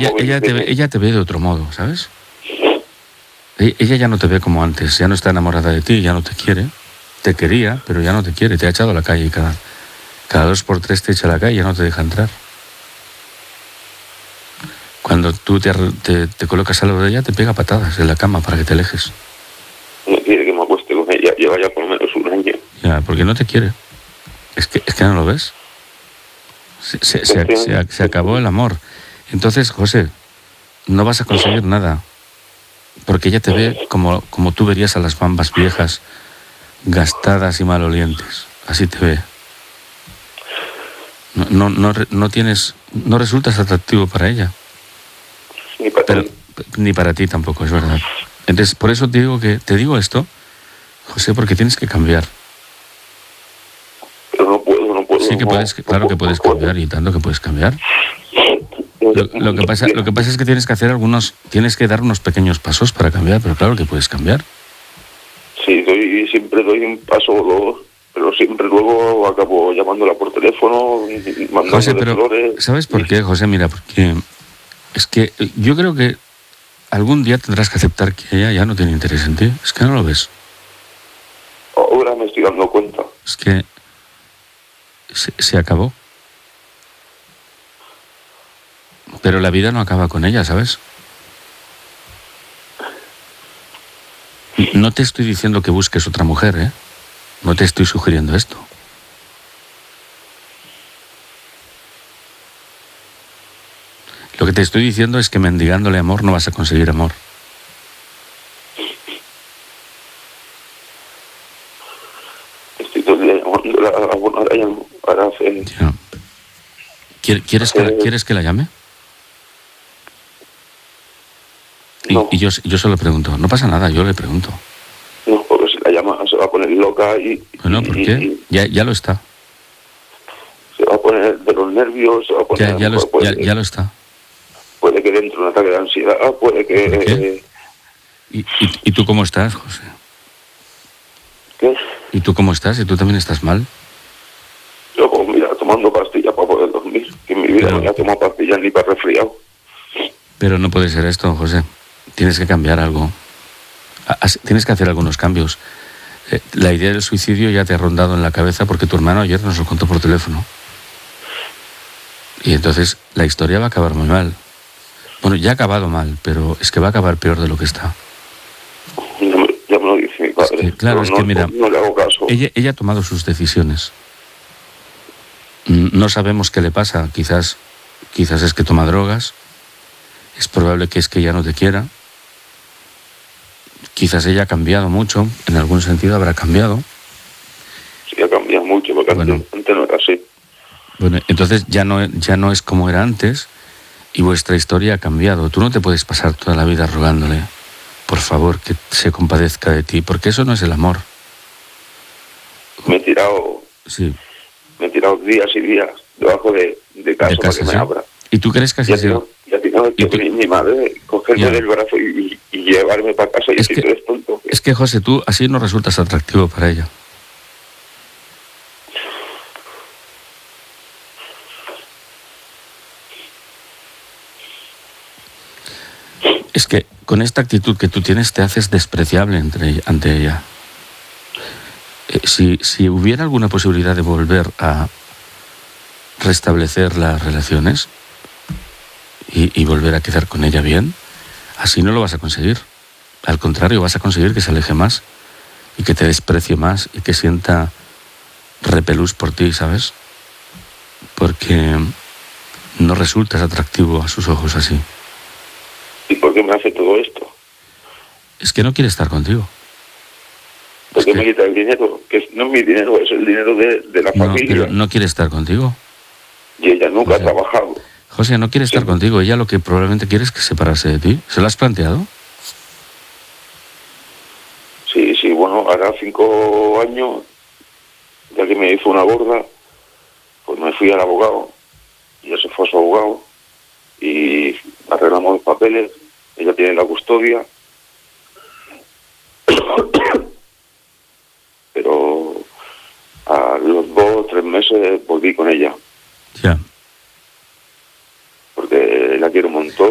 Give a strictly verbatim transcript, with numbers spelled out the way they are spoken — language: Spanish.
ella, ella, te ve, ella te ve de otro modo, ¿sabes? Ella ya no te ve como antes, ya no está enamorada de ti, ya no te quiere. Te quería, pero ya no te quiere, te ha echado a la calle cada, cada dos por tres te echa a la calle y ya no te deja entrar. Cuando tú te, te, te colocas al lado de ella, te pega patadas en la cama para que te alejes. No quiere que me acueste con ella, lleva ya por lo menos un año. Ya, porque no te quiere. Es que, es que no lo ves. Se, se, se, se, se acabó el amor. Entonces, José, no vas a conseguir nada. Porque ella te ve como, como tú verías a las bambas viejas, gastadas y malolientes. Así te ve. No, no, no, no tienes, no resultas atractivo para ella. Ni para Pero, ti. ni para ti tampoco, es verdad. Entonces, por eso te digo que te digo esto, José, porque tienes que cambiar. Pero no puedo, no puedo. Sí que no, puedes, no, claro no, que puedes no puedo. cambiar y tanto que puedes cambiar. Lo, lo que pasa, lo que pasa es que tienes que hacer algunos, tienes que dar unos pequeños pasos para cambiar, pero claro que puedes cambiar. Sí, doy, siempre doy un paso o dos, pero siempre luego acabo llamándola por teléfono, mandándole José, pero flores. ¿sabes por qué, José? Mira, porque es que yo creo que algún día tendrás que aceptar que ella ya no tiene interés en ti. Es que no lo ves. Ahora me estoy dando cuenta. Es que se, se acabó. Pero la vida no acaba con ella, ¿sabes? No te estoy diciendo que busques otra mujer, ¿eh? No te estoy sugiriendo esto. Lo que te estoy diciendo es que mendigándole amor no vas a conseguir amor. Estoy todo el día llamándola, bueno, ahora llamo, ahora hace... Ya. ¿Quieres que la, ¿Quieres que la llame? Y, No. y yo, yo solo pregunto. No pasa nada, yo le pregunto. No, porque si la llama se va a poner loca y... Bueno, ¿por y- qué? y Ya, ya lo está. se va a poner de los nervios, se va a poner... Ya, ya, lo, puede, ya, ya lo está. puede que dentro un ataque de ansiedad, puede que... ¿Por qué? eh, ¿Y, y, ¿Y tú cómo estás, José? ¿Qué? ¿Y tú cómo estás? ¿Y tú también estás mal? Yo, pues, mira, tomando pastillas para poder dormir. Que en mi vida Pero- no había tomado pastillas ni para resfriado. Pero no puede ser esto, José. Tienes que cambiar algo. Has- Tienes que hacer algunos cambios. Eh, La idea del suicidio ya te ha rondado en la cabeza porque tu hermano ayer nos lo contó por teléfono. Y entonces la historia va a acabar muy mal. Bueno, ya ha acabado mal, pero es que va a acabar peor de lo que está. Ya me, ya me lo dice mi padre. que, claro, pero es no, que mira, no, no le hago caso. Ella, ella ha tomado sus decisiones. Mm, No sabemos qué le pasa. Quizás, quizás es que toma drogas. Es probable que es que ella no te quiera. Quizás ella ha cambiado mucho. En algún sentido habrá cambiado. Sí, ha cambiado mucho, porque Bueno. antes, antes no era así. Bueno, entonces ya no, ya no es como era antes y vuestra historia ha cambiado. Tú no te puedes pasar toda la vida rogándole, por favor, que se compadezca de ti, porque eso no es el amor. Me he tirado, Sí, me he tirado días y días debajo de, de casa, de casa, para que ¿sí? me abra. ¿Y tú crees que así Y ha ha sido? tenido, y ha tenido ¿Y que tú? venir mi madre, cogerme Ya. del brazo y, y, y llevarme para casa. Y Es si que- tú eres tonto, ¿qué? Es que, José, tú así no resultas atractivo para ella. Es que con esta actitud que tú tienes te haces despreciable entre, ante ella. Eh, si, si hubiera alguna posibilidad de volver a restablecer las relaciones y, y volver a quedar con ella bien, así no lo vas a conseguir. Al contrario, vas a conseguir que se aleje más y que te desprecie más y que sienta repelús por ti, ¿sabes? Porque no resultas atractivo a sus ojos así. ¿Y por qué me hace todo esto? Es que no quiere estar contigo. ¿Por Es qué que- me quita el dinero? Que no es mi dinero, es el dinero de, de la No, familia. pero no quiere estar contigo. Y ella nunca O sea, ha trabajado. José, no quiere estar Sí. contigo. Ella lo que probablemente quiere es que separarse de ti. ¿Se lo has planteado? Sí, sí, bueno, hará cinco años, ya que me hizo una gorda, pues me fui al abogado, y ese fue su abogado, y arreglamos los papeles, ella tiene la custodia, pero a los dos o tres meses volví con ella, Ya. porque la quiero un montón.